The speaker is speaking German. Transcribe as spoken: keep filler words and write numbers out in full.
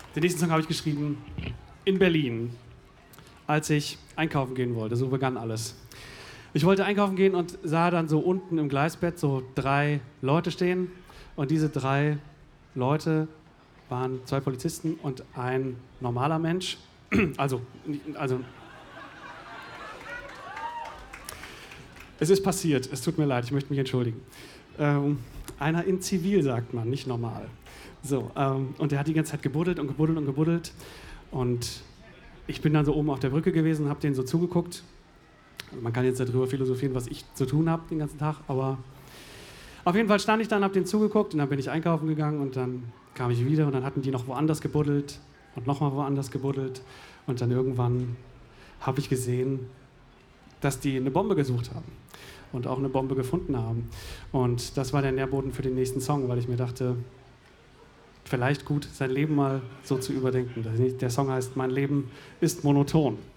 Den nächsten Song habe ich geschrieben in Berlin, als ich einkaufen gehen wollte. So begann alles. Ich wollte einkaufen gehen und sah dann so unten im Gleisbett so drei Leute stehen. Und diese drei Leute waren zwei Polizisten und ein normaler Mensch. Also, also es ist passiert, es tut mir leid, ich möchte mich entschuldigen. Ähm, einer in Zivil, sagt man, nicht normal. So, ähm, und der hat die ganze Zeit gebuddelt und gebuddelt und gebuddelt. Und ich bin dann so oben auf der Brücke gewesen und habe denen so zugeguckt. Man kann jetzt darüber philosophieren, was ich zu tun habe den ganzen Tag, aber auf jeden Fall stand ich dann, habe denen zugeguckt und dann bin ich einkaufen gegangen und dann kam ich wieder und dann hatten die noch woanders gebuddelt und nochmal woanders gebuddelt und dann irgendwann habe ich gesehen, dass die eine Bombe gesucht haben und auch eine Bombe gefunden haben. Und das war der Nährboden für den nächsten Song, weil ich mir dachte, vielleicht gut, sein Leben mal so zu überdenken. Der Song heißt "Mein Leben ist monoton".